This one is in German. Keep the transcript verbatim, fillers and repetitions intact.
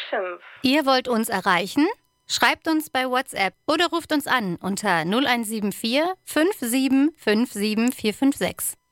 Schimpf. Ihr wollt uns erreichen? Schreibt uns bei WhatsApp oder ruft uns an unter null eins sieben vier fünf sieben fünf sieben vier fünf sechs.